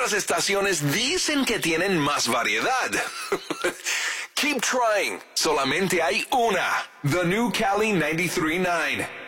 Otras estaciones dicen que tienen más variedad. Keep trying. Solamente hay una. The New Cali 93.9.